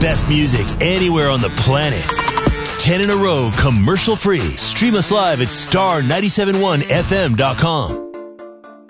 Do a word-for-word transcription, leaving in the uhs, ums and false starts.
best music anywhere on the planet. ten in a row, commercial free. Stream us live at star nine seven one f m dot com.